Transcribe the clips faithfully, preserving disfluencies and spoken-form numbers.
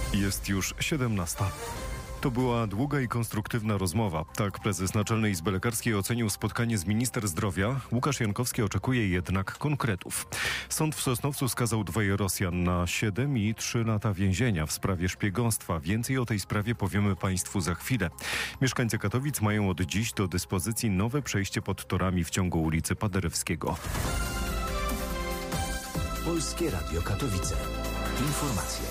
Jest już siedemnasta. To była długa i konstruktywna rozmowa. Tak prezes Naczelnej Izby Lekarskiej ocenił spotkanie z minister zdrowia. Łukasz Jankowski oczekuje jednak konkretów. Sąd w Sosnowcu skazał dwoje Rosjan na siedem i trzy lata więzienia w sprawie szpiegostwa. Więcej o tej sprawie powiemy Państwu za chwilę. Mieszkańcy Katowic mają od dziś do dyspozycji nowe przejście pod torami w ciągu ulicy Paderewskiego. Polskie Radio Katowice. Informacje.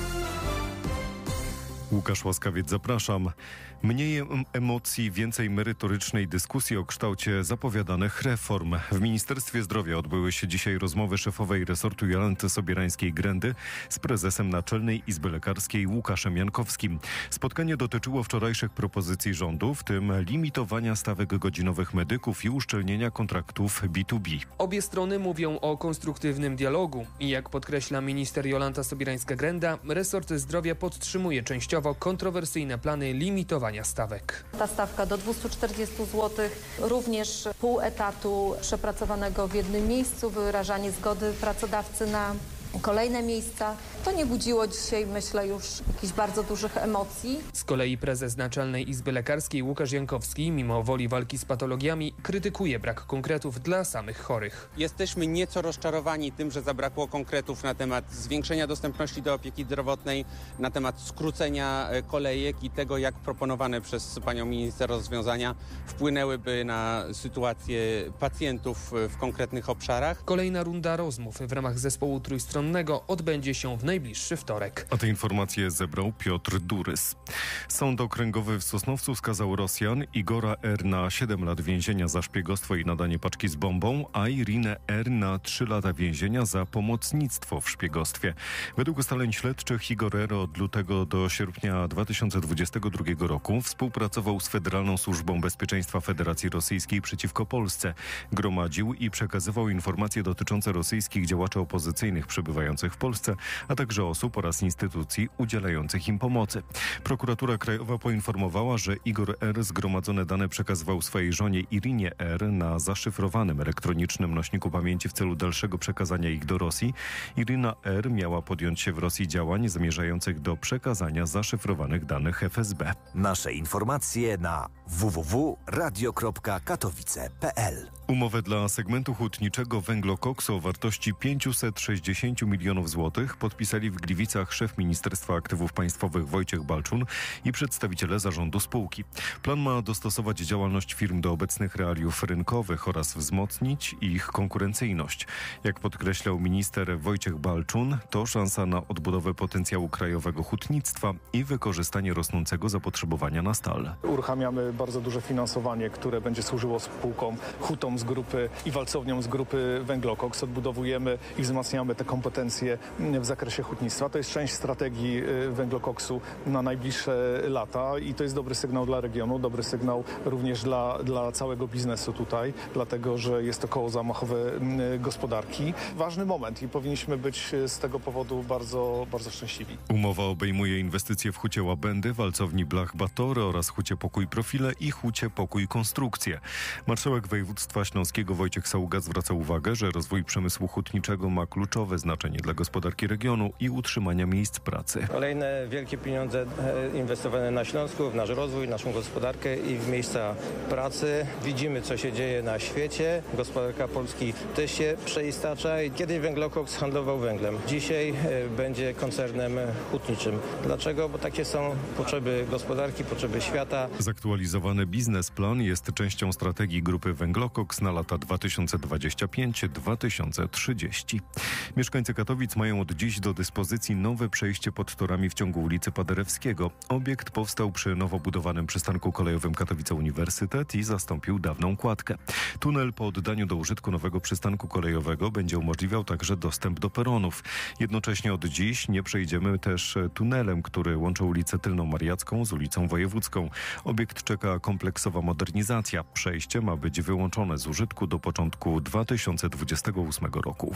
Łukasz Łaskawiec, zapraszam. Mniej emocji, więcej merytorycznej dyskusji o kształcie zapowiadanych reform. W Ministerstwie Zdrowia odbyły się dzisiaj rozmowy szefowej resortu Jolanty Sobierańskiej-Grendy z prezesem Naczelnej Izby Lekarskiej Łukaszem Jankowskim. Spotkanie dotyczyło wczorajszych propozycji rządu, w tym limitowania stawek godzinowych medyków i uszczelnienia kontraktów B dwa B. Obie strony mówią o konstruktywnym dialogu i jak podkreśla minister Jolanta Sobierańska-Grenda, resort zdrowia podtrzymuje częściowo kontrowersyjne plany limitowania stawek. Ta stawka do dwieście czterdzieści złotych, również pół etatu przepracowanego w jednym miejscu, wyrażanie zgody pracodawcy na kolejne miejsca. To nie budziło dzisiaj, myślę, już jakichś bardzo dużych emocji. Z kolei prezes Naczelnej Izby Lekarskiej Łukasz Jankowski, mimo woli walki z patologiami, krytykuje brak konkretów dla samych chorych. Jesteśmy nieco rozczarowani tym, że zabrakło konkretów na temat zwiększenia dostępności do opieki zdrowotnej, na temat skrócenia kolejek i tego, jak proponowane przez panią minister rozwiązania wpłynęłyby na sytuację pacjentów w konkretnych obszarach. Kolejna runda rozmów w ramach zespołu trójstronnego odbędzie się w najbliższy wtorek. A te informacje zebrał Piotr Durys. Sąd okręgowy w Sosnowcu skazał Rosjan Igora R. na siedem lat więzienia za szpiegostwo i nadanie paczki z bombą, a Irinę R. na trzy lata więzienia za pomocnictwo w szpiegostwie. Według ustaleń śledczych Igor R. od lutego do sierpnia dwa tysiące dwudziestego drugiego roku współpracował z Federalną Służbą Bezpieczeństwa Federacji Rosyjskiej przeciwko Polsce. Gromadził i przekazywał informacje dotyczące rosyjskich działaczy opozycyjnych przebywających w Polsce, a także osób oraz instytucji udzielających im pomocy. Prokuratura Krajowa poinformowała, że Igor R. zgromadzone dane przekazywał swojej żonie Irinie R. na zaszyfrowanym elektronicznym nośniku pamięci w celu dalszego przekazania ich do Rosji. Irina R. miała podjąć się w Rosji działań zmierzających do przekazania zaszyfrowanych danych F S B. Nasze informacje na w w w kropka radio kropka katowice kropka p l. Umowę dla segmentu hutniczego węglokoksu o wartości pięćset sześćdziesiąt milionów złotych podpisali w Gliwicach szef Ministerstwa Aktywów Państwowych Wojciech Balczun i przedstawiciele zarządu spółki. Plan ma dostosować działalność firm do obecnych realiów rynkowych oraz wzmocnić ich konkurencyjność. Jak podkreślał minister Wojciech Balczun, to szansa na odbudowę potencjału krajowego hutnictwa i wykorzystanie rosnącego zapotrzebowania na stal. Uruchamiamy bardzo duże finansowanie, które będzie służyło spółkom hutom z grupy i walcowniom z grupy Węglokoks. Odbudowujemy i wzmacniamy te kompetencje w zakresie hutnictwa. To jest część strategii Węglokoksu na najbliższe lata i to jest dobry sygnał dla regionu, dobry sygnał również dla, dla całego biznesu tutaj, dlatego że jest to koło zamachowe gospodarki. Ważny moment i powinniśmy być z tego powodu bardzo, bardzo szczęśliwi. Umowa obejmuje inwestycje w hucie Łabędy, walcowni Blach Batory oraz hucie Pokój Profile i hucie Pokój Konstrukcje. Marszałek województwa śląskiego Wojciech Saługa zwraca uwagę, że rozwój przemysłu hutniczego ma kluczowe znaczenie dla gospodarki regionu i utrzymania miejsc pracy. Kolejne wielkie pieniądze inwestowane na Śląsku, w nasz rozwój, naszą gospodarkę i w miejsca pracy. Widzimy, co się dzieje na świecie. Gospodarka Polski też się przeistacza i kiedyś Węglokoks handlował węglem. Dzisiaj będzie koncernem hutniczym. Dlaczego? Bo takie są potrzeby gospodarki, potrzeby świata. Zaktualizowany biznesplan jest częścią strategii grupy Węglokoks na lata dwa tysiące dwudziesty piąty do dwa tysiące trzydziestego. Mieszkańcy Katowic mają od dziś do dyspozycji nowe przejście pod torami w ciągu ulicy Paderewskiego. Obiekt powstał przy nowo budowanym przystanku kolejowym Katowice Uniwersytet i zastąpił dawną kładkę. Tunel po oddaniu do użytku nowego przystanku kolejowego będzie umożliwiał także dostęp do peronów. Jednocześnie od dziś nie przejdziemy też tunelem, który łączy ulicę Tylną Mariacką z ulicą Wojewódzką. Obiekt czeka kompleksowa modernizacja. Przejście ma być wyłączone z użytku do początku dwa tysiące dwudziestego ósmego roku.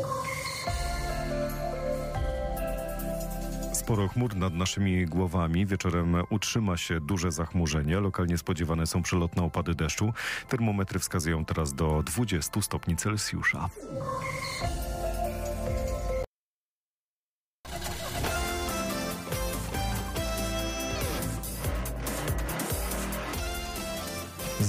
Sporo chmur nad naszymi głowami. Wieczorem utrzyma się duże zachmurzenie. Lokalnie spodziewane są przelotne opady deszczu. Termometry wskazują teraz do dwudziestu stopni Celsjusza.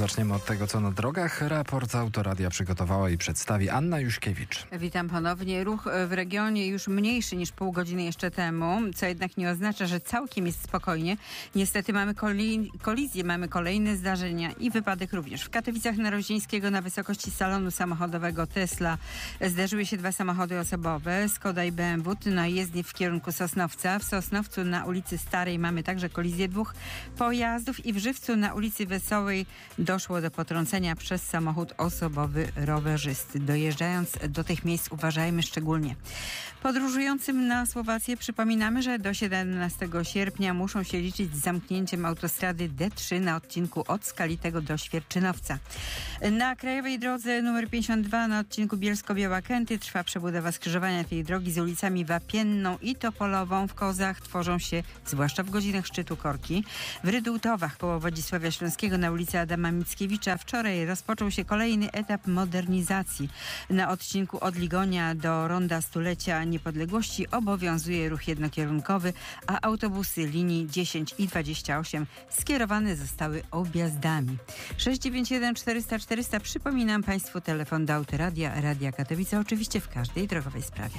Zaczniemy od tego, co na drogach. Raport Autoradia przygotowała i przedstawi Anna Juśkiewicz. Witam ponownie. Ruch w regionie już mniejszy niż pół godziny jeszcze temu, co jednak nie oznacza, że całkiem jest spokojnie. Niestety mamy koli- kolizję, mamy kolejne zdarzenia i wypadek również. W Katowicach Narozińskiego na wysokości salonu samochodowego Tesla zderzyły się dwa samochody osobowe, Skoda i B M W, na jezdni w kierunku Sosnowca. W Sosnowcu na ulicy Starej mamy także kolizję dwóch pojazdów i w Żywcu na ulicy Wesołej doszło do potrącenia przez samochód osobowy rowerzysty. Dojeżdżając do tych miejsc uważajmy szczególnie. Podróżującym na Słowację przypominamy, że do siedemnastego sierpnia muszą się liczyć z zamknięciem autostrady D trzy na odcinku od Skalitego do Świerczynowca. Na krajowej drodze nr pięćdziesiąt dwa na odcinku Bielsko-Biała Kęty trwa przebudowa skrzyżowania tej drogi z ulicami Wapienną i Topolową. W Kozach tworzą się, zwłaszcza w godzinach szczytu, korki. W Rydultowach koło Wodzisławia Śląskiego na ulicy Adama Mickiewicza wczoraj rozpoczął się kolejny etap modernizacji. Na odcinku od Ligonia do Ronda Stulecia Niepodległości obowiązuje ruch jednokierunkowy, a autobusy linii dziesięć i dwadzieścia osiem skierowane zostały objazdami. sześć dziewięć jeden czterysta czterysta. Przypominam Państwu telefon do Autoradia, Radia Katowice, oczywiście w każdej drogowej sprawie.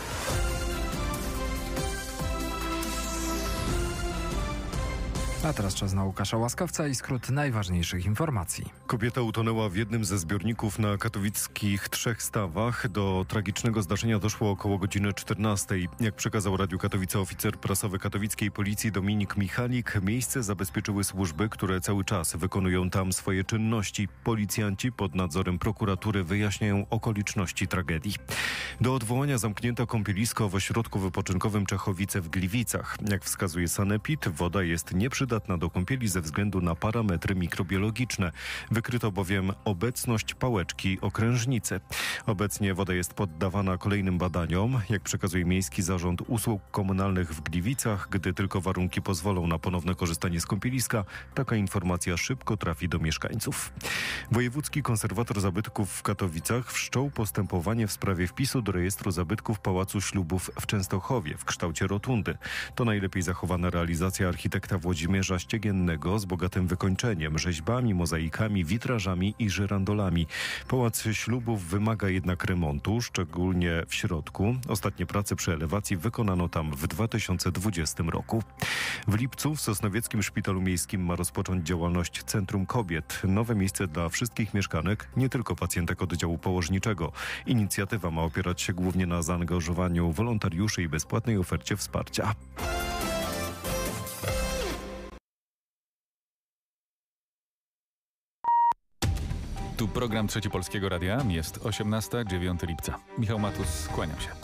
A teraz czas na Łukasza Łaskowca i skrót najważniejszych informacji. Kobieta utonęła w jednym ze zbiorników na katowickich Trzech Stawach. Do tragicznego zdarzenia doszło około godziny czternastej. Jak przekazał Radiu Katowice oficer prasowy katowickiej policji Dominik Michalik, miejsce zabezpieczyły służby, które cały czas wykonują tam swoje czynności. Policjanci pod nadzorem prokuratury wyjaśniają okoliczności tragedii. Do odwołania zamknięto kąpielisko w ośrodku wypoczynkowym Czechowice w Gliwicach. Jak wskazuje sanepid, woda jest nieprzydatna do kąpieli ze względu na parametry mikrobiologiczne. Wykryto bowiem obecność pałeczki okrężnicy. Obecnie woda jest poddawana kolejnym badaniom. Jak przekazuje Miejski Zarząd Usług Komunalnych w Gliwicach, gdy tylko warunki pozwolą na ponowne korzystanie z kąpieliska, taka informacja szybko trafi do mieszkańców. Wojewódzki konserwator zabytków w Katowicach wszczął postępowanie w sprawie wpisu do rejestru zabytków Pałacu Ślubów w Częstochowie w kształcie rotundy. To najlepiej zachowana realizacja architekta Włodzimierza Ściegiennego z bogatym wykończeniem, rzeźbami, mozaikami, witrażami i żyrandolami. Pałac Ślubów wymaga jednak remontu, szczególnie w środku. Ostatnie prace przy elewacji wykonano tam w dwa tysiące dwudziestym roku. W lipcu w Sosnowieckim Szpitalu Miejskim ma rozpocząć działalność Centrum Kobiet. Nowe miejsce dla wszystkich mieszkanek, nie tylko pacjentek oddziału położniczego. Inicjatywa ma opierać się głównie na zaangażowaniu wolontariuszy i bezpłatnej ofercie wsparcia. Tu program Trzeci Polskiego Radia. Jest osiemnasta, dziewiątego lipca. Michał Matus, kłaniam się.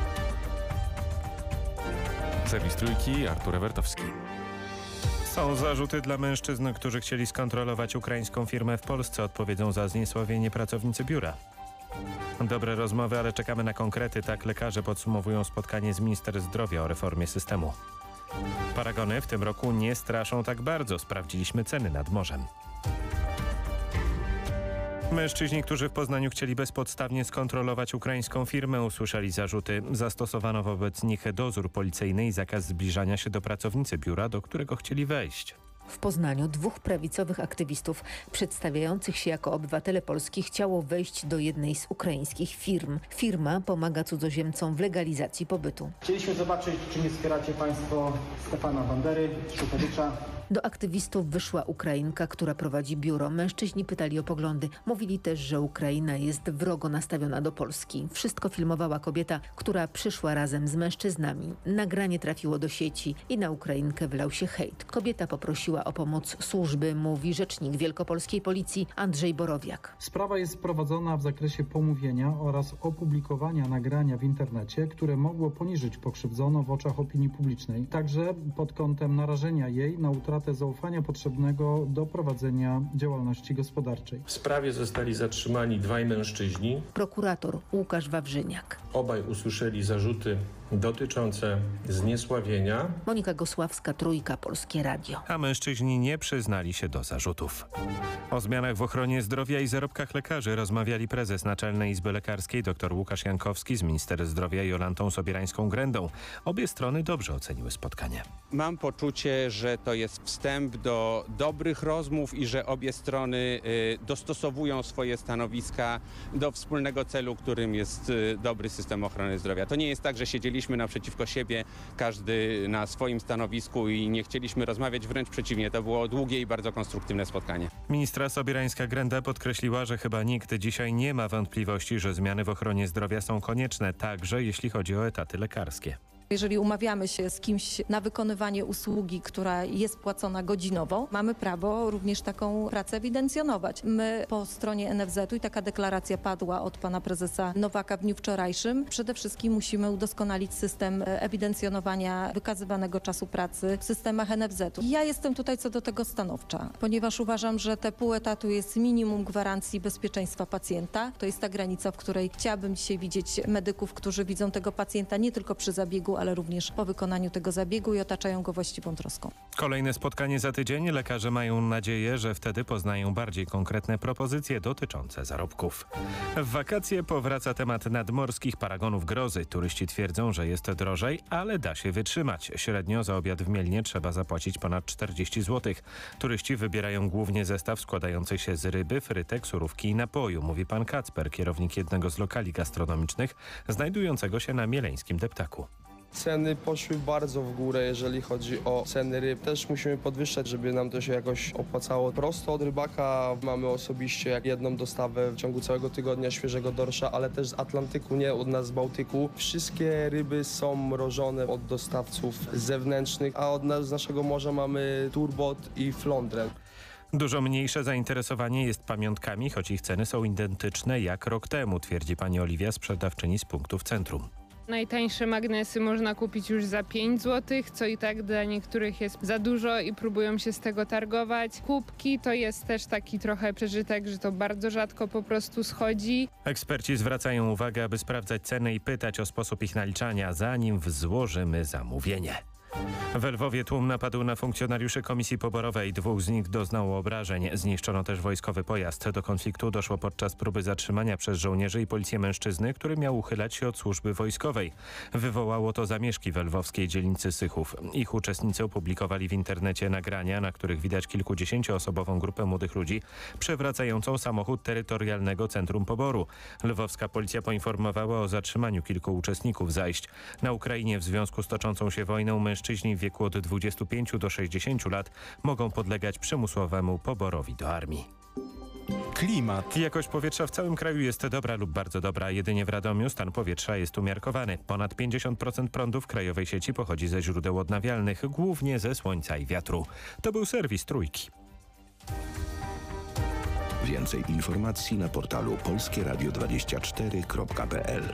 Serwis Trójki, Artur Ewertowski. Są zarzuty dla mężczyzn, którzy chcieli skontrolować ukraińską firmę w Polsce. Odpowiedzą za zniesławienie pracownicy biura. Dobre rozmowy, ale czekamy na konkrety. Tak lekarze podsumowują spotkanie z minister zdrowia o reformie systemu. Paragony w tym roku nie straszą tak bardzo. Sprawdziliśmy ceny nad morzem. Mężczyźni, którzy w Poznaniu chcieli bezpodstawnie skontrolować ukraińską firmę, usłyszeli zarzuty. Zastosowano wobec nich dozór policyjny i zakaz zbliżania się do pracownicy biura, do którego chcieli wejść. W Poznaniu dwóch prawicowych aktywistów przedstawiających się jako obywatele Polski chciało wejść do jednej z ukraińskich firm. Firma pomaga cudzoziemcom w legalizacji pobytu. Chcieliśmy zobaczyć, czy nie wspieracie Państwo Stefana Bandery, Szukewicza. Do aktywistów wyszła Ukrainka, która prowadzi biuro. Mężczyźni pytali o poglądy. Mówili też, że Ukraina jest wrogo nastawiona do Polski. Wszystko filmowała kobieta, która przyszła razem z mężczyznami. Nagranie trafiło do sieci i na Ukrainkę wylał się hejt. Kobieta poprosiła o pomoc służby, mówi rzecznik wielkopolskiej policji Andrzej Borowiak. Sprawa jest prowadzona w zakresie pomówienia oraz opublikowania nagrania w internecie, które mogło poniżyć pokrzywdzoną w oczach opinii publicznej. Także pod kątem narażenia jej na utratę zaufania potrzebnego do prowadzenia działalności gospodarczej. W sprawie zostali zatrzymani dwaj mężczyźni. Prokurator Łukasz Wawrzyniak. Obaj usłyszeli zarzuty dotyczące zniesławienia. Monika Gosławska, Trójka, Polskie Radio. A mężczyźni nie przyznali się do zarzutów. O zmianach w ochronie zdrowia i zarobkach lekarzy rozmawiali prezes Naczelnej Izby Lekarskiej dr Łukasz Jankowski z minister zdrowia Jolantą Sobierańską-Grendą. Obie strony dobrze oceniły spotkanie. Mam poczucie, że to jest wstęp do dobrych rozmów i że obie strony y, dostosowują swoje stanowiska do wspólnego celu, którym jest y, dobry system ochrony zdrowia. To nie jest tak, że siedzieliśmy naprzeciwko siebie, każdy na swoim stanowisku i nie chcieliśmy rozmawiać, wręcz przeciwnie. To było długie i bardzo konstruktywne spotkanie. Ministra Sobierańska-Grenda podkreśliła, że chyba nikt dzisiaj nie ma wątpliwości, że zmiany w ochronie zdrowia są konieczne, także jeśli chodzi o etaty lekarskie. Jeżeli umawiamy się z kimś na wykonywanie usługi, która jest płacona godzinowo, mamy prawo również taką pracę ewidencjonować. My po stronie N F Z u i taka deklaracja padła od pana prezesa Nowaka w dniu wczorajszym, przede wszystkim musimy udoskonalić system ewidencjonowania wykazywanego czasu pracy w systemach N F Z u. Ja jestem tutaj co do tego stanowcza, ponieważ uważam, że te pół etatu jest minimum gwarancji bezpieczeństwa pacjenta. To jest ta granica, w której chciałabym dzisiaj widzieć medyków, którzy widzą tego pacjenta nie tylko przy zabiegu, ale również po wykonaniu tego zabiegu i otaczają go właściwą troską. Kolejne spotkanie za tydzień. Lekarze mają nadzieję, że wtedy poznają bardziej konkretne propozycje dotyczące zarobków. W wakacje powraca temat nadmorskich paragonów grozy. Turyści twierdzą, że jest drożej, ale da się wytrzymać. Średnio za obiad w Mielnie trzeba zapłacić ponad czterdzieści złotych. Turyści wybierają głównie zestaw składający się z ryby, frytek, surówki i napoju, mówi pan Kacper, kierownik jednego z lokali gastronomicznych znajdującego się na mieleńskim deptaku. Ceny poszły bardzo w górę, jeżeli chodzi o ceny ryb. Też musimy podwyższać, żeby nam to się jakoś opłacało. Prosto od rybaka mamy osobiście jedną dostawę w ciągu całego tygodnia świeżego dorsza, ale też z Atlantyku, nie od nas z Bałtyku. Wszystkie ryby są mrożone od dostawców zewnętrznych, a od nas z naszego morza mamy turbot i flądrę. Dużo mniejsze zainteresowanie jest pamiątkami, choć ich ceny są identyczne jak rok temu, twierdzi pani Oliwia, sprzedawczyni z punktów centrum. Najtańsze magnesy można kupić już za pięć złotych, co i tak dla niektórych jest za dużo i próbują się z tego targować. Kubki to jest też taki trochę przeżytek, że to bardzo rzadko po prostu schodzi. Eksperci zwracają uwagę, aby sprawdzać ceny i pytać o sposób ich naliczania, zanim złożymy zamówienie. W Lwowie tłum napadł na funkcjonariuszy Komisji Poborowej. Dwóch z nich doznało obrażeń. Zniszczono też wojskowy pojazd. Do konfliktu doszło podczas próby zatrzymania przez żołnierzy i policję mężczyzny, który miał uchylać się od służby wojskowej. Wywołało to zamieszki w lwowskiej dzielnicy Sychów. Ich uczestnicy opublikowali w internecie nagrania, na których widać kilkudziesięcioosobową grupę młodych ludzi przewracającą samochód terytorialnego Centrum Poboru. Lwowska policja poinformowała o zatrzymaniu kilku uczestników zajść. Na Ukrainie w związku z toczącą się wojną mężczyźni Mężczyźni w wieku od dwudziestu pięciu do sześćdziesięciu lat mogą podlegać przymusowemu poborowi do armii. Klimat. Jakość powietrza w całym kraju jest dobra lub bardzo dobra. Jedynie w Radomiu stan powietrza jest umiarkowany. Ponad pięćdziesiąt procent prądu w krajowej sieci pochodzi ze źródeł odnawialnych, głównie ze słońca i wiatru. To był serwis Trójki. Więcej informacji na portalu polskie radio dwadzieścia cztery kropka p l.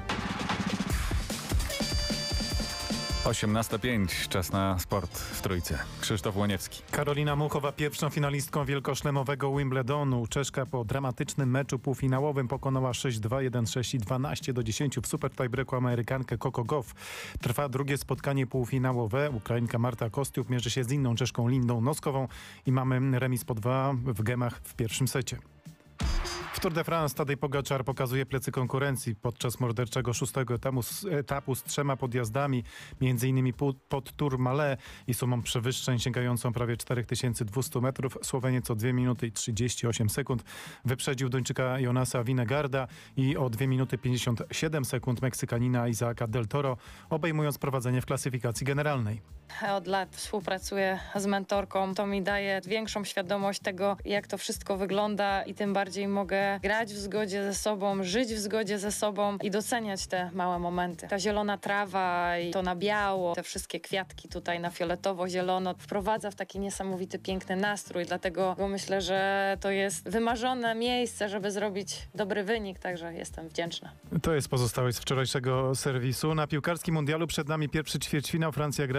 osiemnasta pięć, czas na sport w Trójce. Krzysztof Łoniewski. Karolina Muchowa pierwszą finalistką wielkoszlemowego Wimbledonu. Czeszka po dramatycznym meczu półfinałowym pokonała sześć dwa, jeden sześć i dwanaście do dziesięciu w super tiebreaku Amerykankę Coco Gauff. Trwa drugie spotkanie półfinałowe. Ukrainka Marta Kostiuk mierzy się z inną Czeszką Lindą Noskową i mamy remis po dwa w gemach w pierwszym secie. W Tour de France Tadej Pogaczar pokazuje plecy konkurencji podczas morderczego szóstego etapu, etapu z trzema podjazdami, między innymi pod Tourmalet i sumą przewyższeń sięgającą prawie cztery tysiące dwieście metrów. Słoweniec o dwie minuty i trzydzieści osiem sekund wyprzedził Duńczyka Jonasa Vinegarda i o dwie minuty pięćdziesiąt siedem sekund Meksykanina Isaaca Del Toro, obejmując prowadzenie w klasyfikacji generalnej. Od lat współpracuję z mentorką. To mi daje większą świadomość tego, jak to wszystko wygląda i tym bardziej mogę grać w zgodzie ze sobą, żyć w zgodzie ze sobą i doceniać te małe momenty. Ta zielona trawa i to na biało, te wszystkie kwiatki tutaj na fioletowo-zielono wprowadza w taki niesamowity, piękny nastrój. Dlatego myślę, że to jest wymarzone miejsce, żeby zrobić dobry wynik, także jestem wdzięczna. To jest pozostałość z wczorajszego serwisu. Na piłkarskim mundialu przed nami pierwszy ćwierćfinał. Francja gra pod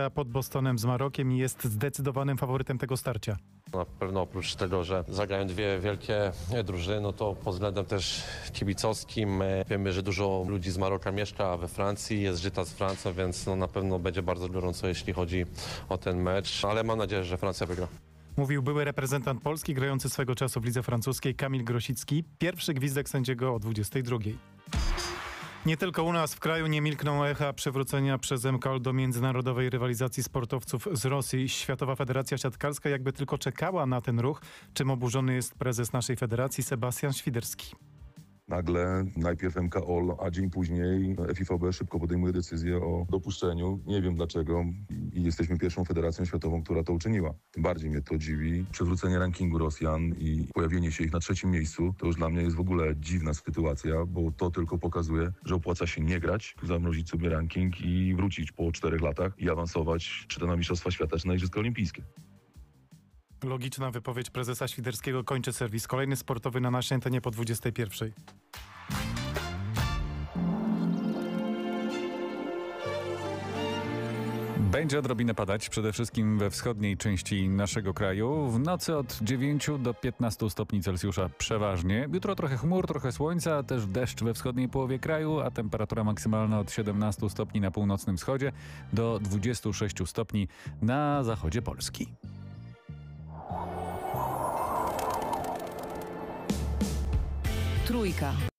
Bostonem z Marokiem i jest zdecydowanym faworytem tego starcia. Na pewno oprócz tego, że zagrają dwie wielkie drużyny, no to pod względem też kibicowskim wiemy, że dużo ludzi z Maroka mieszka we Francji, jest żyta z Francją, więc no na pewno będzie bardzo gorąco, jeśli chodzi o ten mecz, ale mam nadzieję, że Francja wygra. Mówił były reprezentant Polski grający swego czasu w lidze francuskiej Kamil Grosicki. Pierwszy gwizdek sędziego o dwudziestej drugiej. Nie tylko u nas w kraju nie milkną echa przywrócenia przez M K O L do międzynarodowej rywalizacji sportowców z Rosji. Światowa Federacja Siatkarska jakby tylko czekała na ten ruch, czym oburzony jest prezes naszej federacji Sebastian Świderski. Nagle najpierw M K O L, a dzień później F I F A B szybko podejmuje decyzję o dopuszczeniu. Nie wiem dlaczego i jesteśmy pierwszą federacją światową, która to uczyniła. Tym bardziej mnie to dziwi. Przywrócenie rankingu Rosjan i pojawienie się ich na trzecim miejscu to już dla mnie jest w ogóle dziwna sytuacja, bo to tylko pokazuje, że opłaca się nie grać, zamrozić sobie ranking i wrócić po czterech latach i awansować czy to na Mistrzostwa Świata, czy na Igrzyska Olimpijskie. Logiczna wypowiedź prezesa Świderskiego kończy serwis. Kolejny sportowy na naszej antenie po dwudziestej pierwszej. Będzie odrobinę padać, przede wszystkim we wschodniej części naszego kraju. W nocy od dziewięciu do piętnastu stopni Celsjusza przeważnie. Jutro trochę chmur, trochę słońca, a też deszcz we wschodniej połowie kraju, a temperatura maksymalna od siedemnastu stopni na północnym wschodzie do dwudziestu sześciu stopni na zachodzie Polski. Trójka.